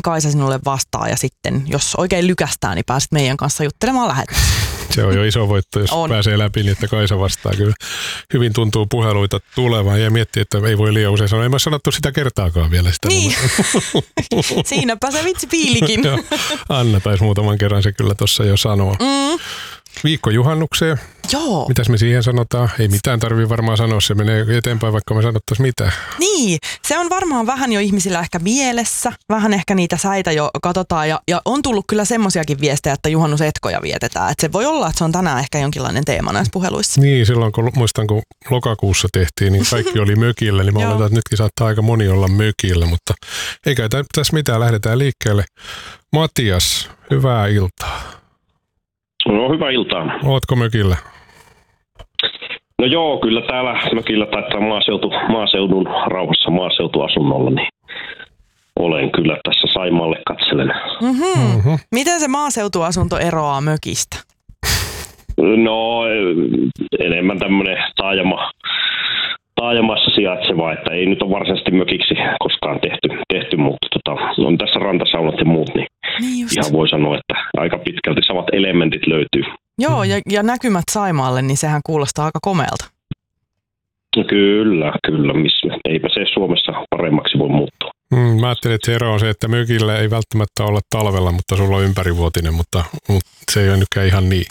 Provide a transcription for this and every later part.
Kaisa sinulle vastaa ja sitten, jos oikein lykästää, niin pääset meidän kanssa juttelemaan lähetyksessä. Se on jo iso voitto, jos pääsee läpi, niin että Kaisa vastaa. Kyllä hyvin tuntuu puheluita tulevan ja miettii, että ei voi liian usein sanoa. Ei mä sanottu sitä kertaakaan vielä sitä. Niin, siinäpä se vitsi piilikin. Anna taisi muutaman kerran se kyllä tuossa jo sanoa. Viikko juhannukseen. Joo. Mitäs me siihen sanotaan? Ei mitään tarvitse varmaan sanoa, se menee eteenpäin, vaikka me sanottaisiin mitään. Niin, se on varmaan vähän jo ihmisillä ehkä mielessä, vähän ehkä niitä säitä jo katsotaan ja on tullut kyllä semmosiakin viestejä, että juhannusetkoja vietetään. Että se voi olla, että se on tänään ehkä jonkinlainen teema näissä puheluissa. Niin, silloin muistan, kun lokakuussa tehtiin, niin kaikki oli mökillä, niin mä oletan, että nytkin saattaa aika moni olla mökillä, mutta eikä tässä mitään, lähdetään liikkeelle. Matias, hyvää iltaa. No, hyvää iltaa. Ootko mökillä? No joo, kyllä täällä mökillä taitaa maaseudun rauhassa maaseutuasunnolla, niin olen kyllä tässä Saimaalle katselen. Miten se maaseutuasunto eroaa mökistä? No enemmän tämmöinen taajamassa sijaitseva, että ei nyt ole varsinaisesti mökiksi koskaan tehty mutta on tässä rantasaunat ja muut, niin ihan voi sanoa, että aika pitkälti samat elementit löytyy. Joo, ja näkymät Saimaalle, niin sehän kuulostaa aika komealta. Kyllä. Eipä se Suomessa paremmaksi voi muuttua. Mä ajattelin, että se ero on se, että mökillä ei välttämättä olla talvella, mutta sulla on ympärivuotinen, mutta se ei ole nytkään ihan niin.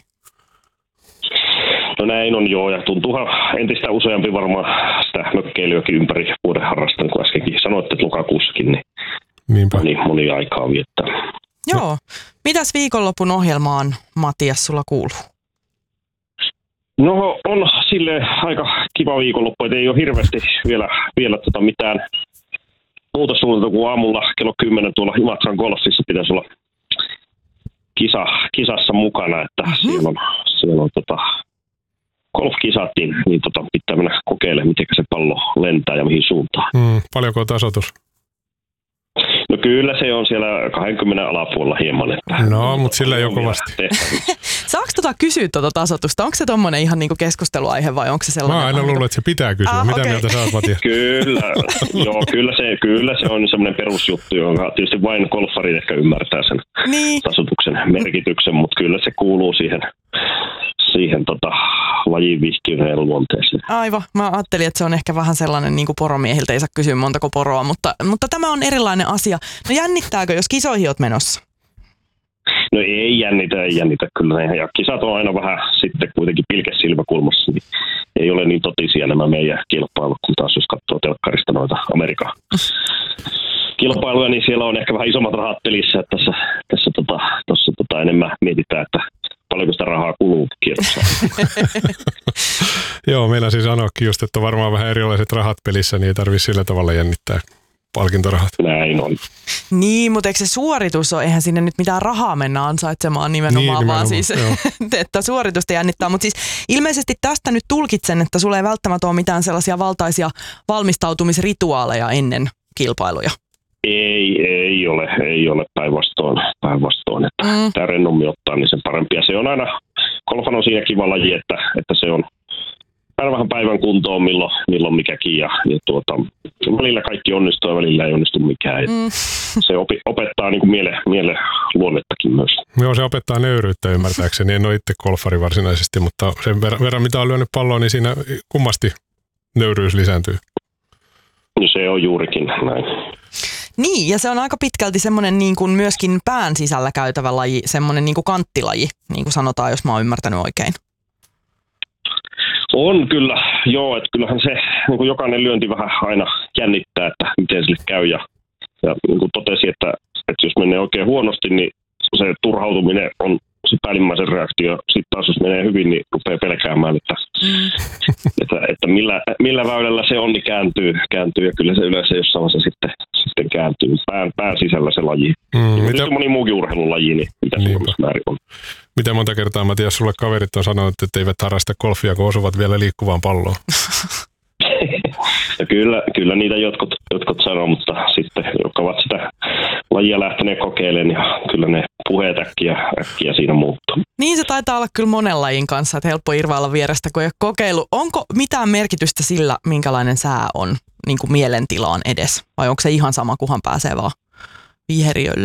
No näin on joo, ja tuntuuhan entistä useampi varmaan sitä mökkeilyäkin ympäri vuoden harrastan, kun äskenkin sanoitte, että lokakuussakin, niin moni aikaa viettää. Joo. Mitäs viikonlopun ohjelmaan, Matias, sulla kuuluu? No on silleen aika kiva viikonloppu, että ei ole hirveästi vielä mitään muuta suunniteltua kuin aamulla kello 10 tuolla Imatran golfissa pitäisi olla kisassa mukana, että siellä on golfkisat, niin pitää mennä kokeilemaan, miten se pallo lentää ja mihin suuntaan. Paljonko on tasoitus? No kyllä se on siellä 20 alapuolella hieman. Että no, mutta sillä ei ole kovasti. Saako kysyä tasoitusta? Onko se tommonen ihan niinku keskusteluaihe vai onko se sellainen? Mä aina luulen, että se pitää kysyä. Mitä mieltä sä oot, Matias? Kyllä se on semmoinen perusjuttu, jonka tietysti vain golfarit ehkä ymmärtää sen tasoituksen merkityksen, mutta kyllä se kuuluu siihen lajin vihkiyden ja luonteeseen. Aivan. Mä ajattelin, että se on ehkä vähän sellainen, niin kuin poromiehiltä ei saa kysyä montako poroa, mutta tämä on erilainen asia. No jännittääkö, jos kisoihin oot menossa? No ei jännitä kyllä. Ja kisat on aina vähän sitten kuitenkin pilkes silmäkulmassa, niin ei ole niin totisia nämä meidän kilpailut, kun taas jos katsoo telkkarista noita Amerikan kilpailuja, niin siellä on ehkä vähän isommat rahat pelissä, että tässä enemmän mietitään, että paljonko sitä rahaa kuluu kierrossa. Joo, meillä siis sanoikin just, että varmaan vähän erilaiset rahat pelissä, niin ei tarvitse sillä tavalla jännittää palkintorahat. Näin on. Niin, mutta eikö se suoritus ole, eihän sinne nyt mitään rahaa mennä ansaitsemaan nimenomaan vaan siis, että suoritusta jännittää. Mutta siis ilmeisesti tästä nyt tulkitsen, että sulla ei välttämättä ole mitään sellaisia valtaisia valmistautumisrituaaleja ennen kilpailuja. Ei ole päinvastoin, että tämä rennommin ottaa, niin sen parempi. Ja se on aina, golfan on siinä kiva laji, että se on aina vähän päivän kuntoon, milloin mikäkin, ja välillä kaikki onnistuu ja välillä ei onnistu mikään. Se opettaa niin kuin mielen luonnettakin myös. Joo, se opettaa nöyryyttä ymmärtääkseni. En ole itse golfari varsinaisesti, mutta sen verran mitä on lyönyt palloa, niin siinä kummasti nöyryys lisääntyy. No se on juurikin näin. Niin, ja se on aika pitkälti semmoinen niin kuin myöskin pään sisällä käytävä laji, semmoinen niin kuin kanttilaji, niin kuin sanotaan, jos mä oon ymmärtänyt oikein. On kyllä, joo, että kyllähän se niin kuin jokainen lyönti vähän aina jännittää, että miten sille käy. Ja niin kuin totesin, että jos menee oikein huonosti, niin se turhautuminen on se päällimmäisen reaktio. Sitten taas jos menee hyvin, niin rupeaa pelkäämään, että millä väylällä se on, niin kääntyy. Ja kyllä se yleensä jossain vaiheessa sitten kääntyy. Pään sisällä se laji. Ja moni muukin urheilulaji, niin mitä Suomessa määrin on. Miten monta kertaa, Matias, sulle kaverit on sanonut, että eivät harrasta golfia, kun osuvat vielä liikkuvaan palloon? Ja kyllä niitä jotkut sanoo, mutta sitten, jotka ovat sitä lajia lähteneet kokeilemaan, niin kyllä ne puheet äkkiä siinä muuttuu. Niin se taitaa olla kyllä monen lajin kanssa, että helppo irvailla vierestä, kun ei ole kokeilu. Onko mitään merkitystä sillä, minkälainen sää on niin kuin mielentilaan edes? Vai onko se ihan sama, kunhan pääsee vaan viheriölle?